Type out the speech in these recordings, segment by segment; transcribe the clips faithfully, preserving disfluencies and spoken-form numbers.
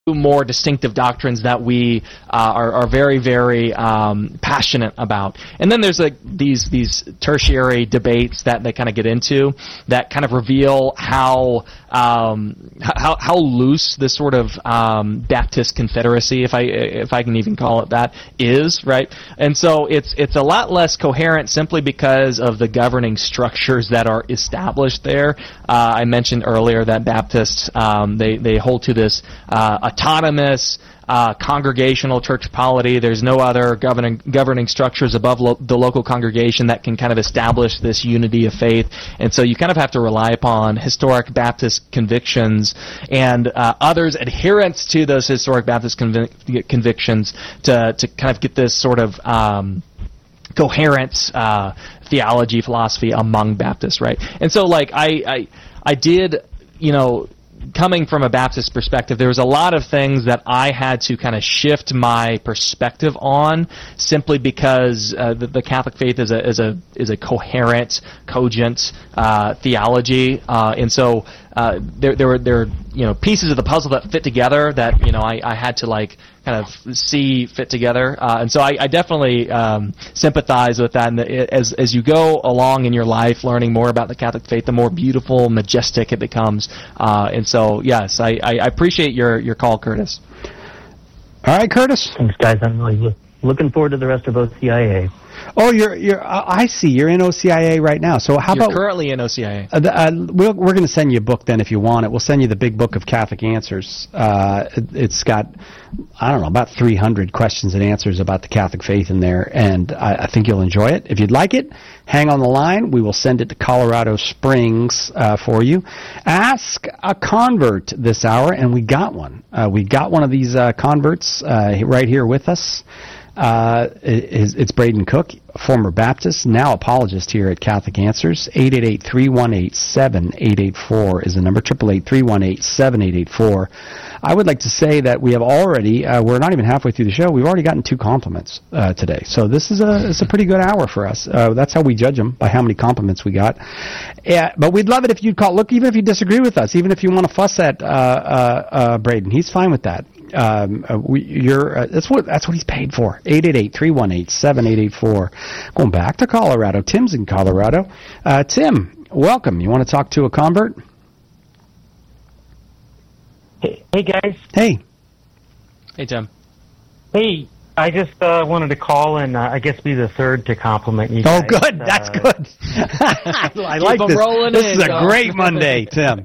more distinctive doctrines that we uh, are, are very, very um, passionate about. And then there's like these these tertiary debates that they kind of get into that kind of reveal how um, how how loose this sort of um, Baptist confederacy, if I if I can even call it that, is, right? And so it's it's a lot less coherent simply because of the governing structures that are established there. Uh, I mentioned earlier that Baptists um, they they hold to this uh, autonomous uh, congregational church polity. There's no other governing governing structures above lo- the local congregation that can kind of establish this unity of faith. And so you kind of have to rely upon historic Baptist convictions and uh, others' adherence to those historic Baptist convic- convictions to to kind of get this sort of um, coherent uh, theology, philosophy among Baptists, right? And so, like, I I, I did, you know, coming from a Baptist perspective, there was a lot of things that I had to kind of shift my perspective on, simply because uh, the, the Catholic faith is a is a is a coherent, cogent uh, theology, uh, and so uh, there there were there were, you know, pieces of the puzzle that fit together that, you know, I, I had to like kind of see fit together, uh, and so I, I definitely um, sympathize with that. And the, as as you go along in your life, learning more about the Catholic faith, the more beautiful, majestic it becomes. Uh, and so, yes, I, I appreciate your, your call, Curtis. All right, Curtis. Thanks, guys. I'm really looking forward to the rest of O C I A. Oh, you're you're. Uh, I see. You're in O C I A right now. So how you're about currently in O C I A? Uh, uh, we're we're going to send you a book then if you want it. We'll send you the Big Book of Catholic Answers. Uh, it, it's got, I don't know, about three hundred questions and answers about the Catholic faith in there, and I, I think you'll enjoy it. If you'd like it, hang on the line. We will send it to Colorado Springs uh, for you. Ask a convert this hour, and we got one. Uh, we got one of these uh, converts uh, right here with us. Uh, it's, it's Braden Cook, former Baptist, now apologist here at Catholic Answers. eight eight eight, three one eight, seven eight eight four is the number, eight eight eight, three one eight, seven eight eight four. I would like to say that we have already, uh, we're not even halfway through the show, we've already gotten two compliments uh, today. So this is a, it's a pretty good hour for us. Uh, that's how we judge them, by how many compliments we got. Yeah, but we'd love it if you'd call. Look, even if you disagree with us, even if you want to fuss at uh, uh, uh, Braden, he's fine with that. Um, uh, we, you're, uh, that's what that's what he's paid for. eight eight eight, three one eight, seven eight eight four. Going back to Colorado. Tim's in Colorado. Uh, Tim, welcome. You want to talk to a convert? Hey, hey guys. Hey. Hey, Tim. Hey, I just uh, wanted to call and uh, I guess be the third to compliment you guys. Oh, good. That's uh, good. I like this. This in, is a John. great Monday, Tim.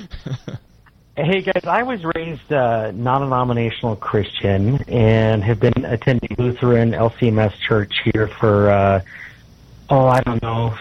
Hey guys, I was raised uh, non-denominational Christian and have been attending Lutheran L C M S Church here for, uh, oh, I don't know.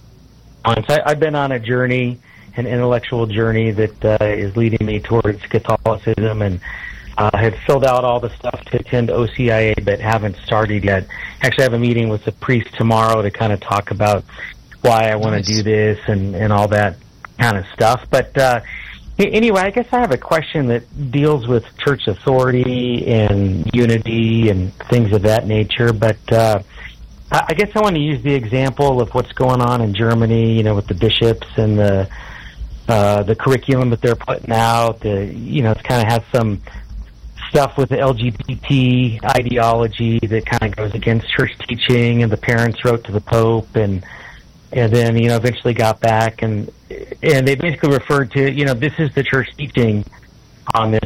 I, I've been on a journey, an intellectual journey that uh, is leading me towards Catholicism, and uh, have filled out all the stuff to attend O C I A, but haven't started yet. Actually, I have a meeting with the priest tomorrow to kind of talk about why I want to Nice. do this and, and all that kind of stuff. But uh, anyway, I guess I have a question that deals with church authority and unity and things of that nature. But uh, I guess I want to use the example of what's going on in Germany, you know, with the bishops and the uh, the curriculum that they're putting out. The, you know, it's kind of has some stuff with the L G B T ideology that kind of goes against church teaching, and the parents wrote to the Pope, and and then, you know, eventually got back, and and they basically referred to, you know, this is the church teaching on this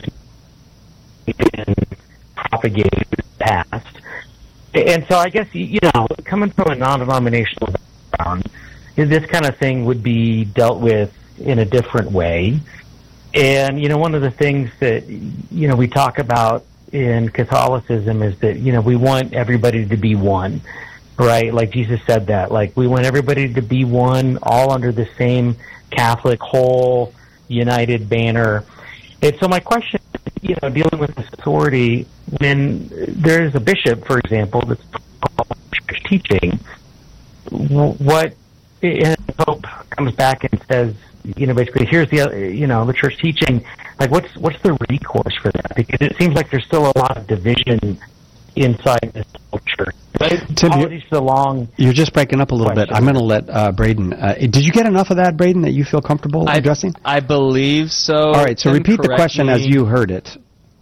and propagated in the past. And so I guess, you know, coming from a non-denominational background, this kind of thing would be dealt with in a different way. And, you know, one of the things that, you know, we talk about in Catholicism is that, you know, we want everybody to be one. Right, like Jesus said that. Like, we want everybody to be one, all under the same Catholic, whole, united banner. And so my question, you know, dealing with this authority, when there's a bishop, for example, that's church teaching, what, and the Pope comes back and says, you know, basically, here's the, you know, the church teaching, like, what's what's the recourse for that? Because it seems like there's still a lot of division inside this culture. Tim, Apologies for the long. You're just breaking up a little question. bit. I'm going to let uh, Braden. Uh, did you get enough of that, Braden, that you feel comfortable I, addressing? I believe so. All right, so Tim, repeat the question me. as you heard it.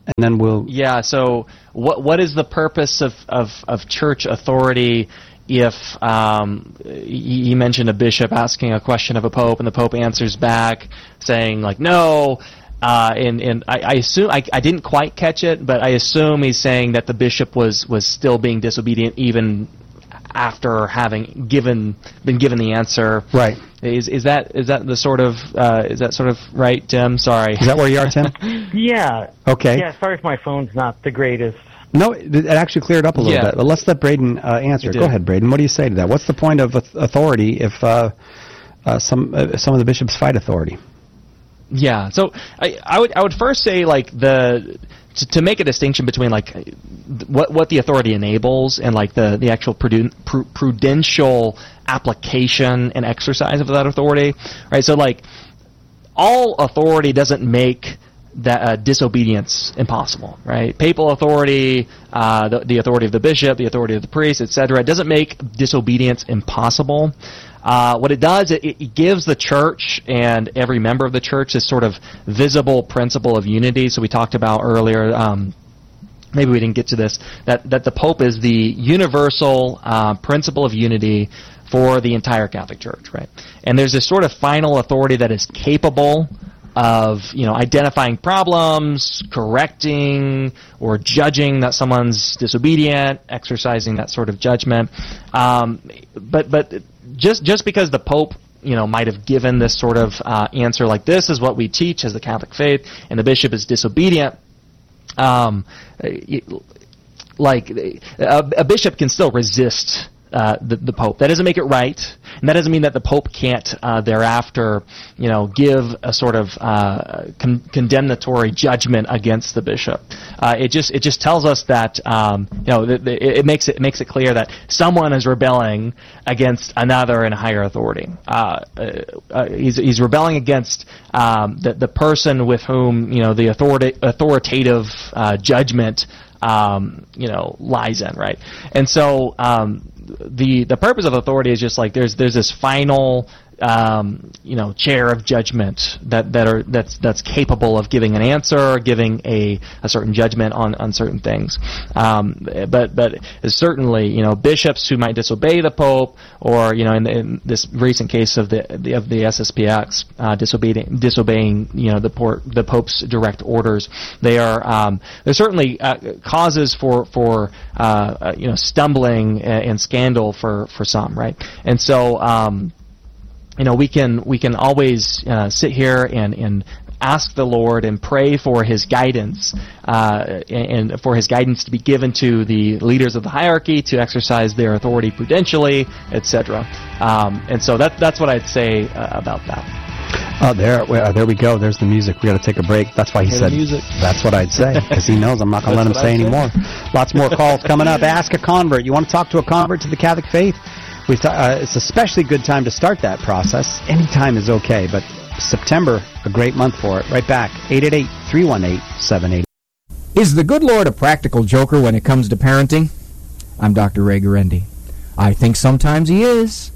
and then we'll... Yeah, so what what is the purpose of, of, of church authority if um, you mentioned a bishop asking a question of a pope, and the pope answers back saying, like, no, uh, and, and I, I assume, I, I didn't quite catch it, but I assume he's saying that the bishop was, was still being disobedient even after having given been given the answer. Right. Is is that is that the sort of uh, is that sort of right, Tim? Sorry. Is that where you are, Tim? Yeah. Okay. Yeah. Sorry if my phone's not the greatest. No, it actually cleared up a little Yeah. bit. But let's let Braden uh, answer. It Go did. ahead, Braden. What do you say to that? What's the point of authority if uh, uh, some uh, some of the bishops fight authority? Yeah. So I, I would I would first say, like, the to, to make a distinction between, like, what what the authority enables and, like, the the actual pruden- pru- prudential application and exercise of that authority. Right. So, like, all authority doesn't make that uh, disobedience impossible, right? Papal authority, uh, the, the authority of the bishop, the authority of the priest, et cetera. It doesn't make disobedience impossible. Uh, what it does, it, it gives the church and every member of the church this sort of visible principle of unity. So we talked about earlier, um, maybe we didn't get to this, that, that the Pope is the universal uh, principle of unity for the entire Catholic Church, right? And there's this sort of final authority that is capable of, you know, identifying problems, correcting or judging that someone's disobedient, exercising that sort of judgment. Um, but but just just because the Pope, you know, might have given this sort of uh, answer like, this is what we teach as the Catholic faith, and the bishop is disobedient, um, like a, a bishop can still resist Uh, the, the Pope. That doesn't make it right, and that doesn't mean that the Pope can't uh, thereafter, you know, give a sort of uh, con- condemnatory judgment against the bishop. Uh, it just it just tells us that um, you know th- th- it makes it, it makes it clear that someone is rebelling against another in higher authority. Uh, uh, he's he's rebelling against um, the the person with whom, you know, the authority authoritative uh, judgment um, you know lies in, right? And so. Um, The the purpose of authority is just like there's there's this final um, you know chair of judgment that, that are that's that's capable of giving an answer, giving a, a certain judgment on, on certain things. Um, but but certainly, you know, bishops who might disobey the Pope, or, you know, in, in this recent case of the, the of the S S P X uh, disobeying disobeying you know the port, the Pope's direct orders, they are um, there's certainly uh, causes for for uh, uh, you know stumbling and, and scandal for, for some, right? And so. Um, You know, we can we can always uh, sit here and, and ask the Lord and pray for His guidance uh, and, and for His guidance to be given to the leaders of the hierarchy to exercise their authority prudentially, et cetera. Um, and so that that's what I'd say uh, about that. Oh, there, uh, there we go. There's the music. We got to take a break. That's why he Hear said. the music. That's what I'd say, because he knows I'm not going to let him That's say what any I'd say. more. Lots more calls coming up. Ask a convert. You want to talk to a convert to the Catholic faith? We th- uh, it's especially good time to start that process. Any time is okay, but September, a great month for it. Right back, eight eight eight, three one eight, seven eight eight. Is the good Lord a practical joker when it comes to parenting? I'm Doctor Ray Guarendi. I think sometimes he is.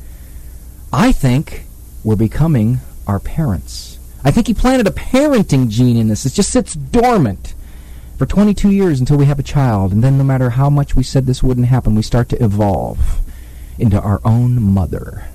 I think we're becoming our parents. I think he planted a parenting gene in us. It just sits dormant for twenty-two years until we have a child, and then no matter how much we said this wouldn't happen, we start to evolve into our own mother.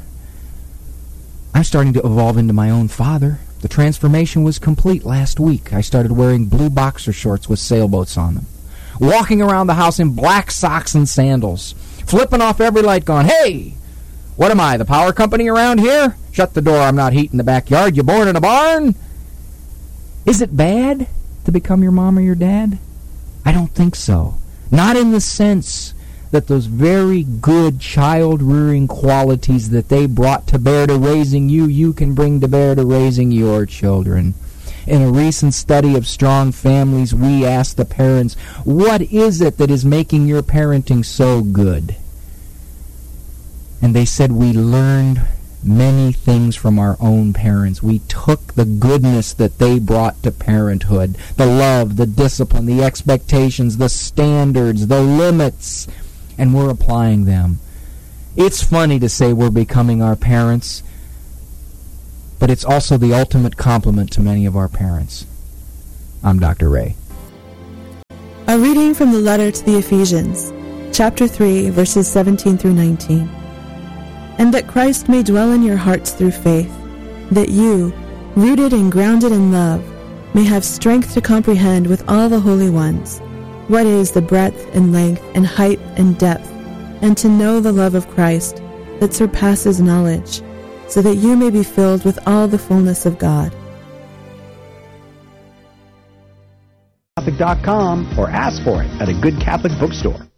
I'm starting to evolve into my own father. The transformation was complete last week. I started wearing blue boxer shorts with sailboats on them, walking around the house in black socks and sandals, flipping off every light going, "Hey, what am I, the power company around here? Shut the door, I'm not heating the backyard. You born in a barn?" Is it bad to become your mom or your dad? I don't think so. Not in the sense that those very good child-rearing qualities that they brought to bear to raising you, you can bring to bear to raising your children. In a recent study of strong families, we asked the parents, what is it that is making your parenting so good? And they said, we learned many things from our own parents. We took the goodness that they brought to parenthood, the love, the discipline, the expectations, the standards, the limits, and we're applying them. It's funny to say we're becoming our parents, but it's also the ultimate compliment to many of our parents. I'm Doctor Ray. A reading from the letter to the Ephesians, chapter three, verses seventeen through nineteen. And that Christ may dwell in your hearts through faith, that you, rooted and grounded in love, may have strength to comprehend with all the holy ones what is the breadth and length and height and depth, and to know the love of Christ that surpasses knowledge, so that you may be filled with all the fullness of God. Catholic dot com or ask for it at a good Catholic bookstore.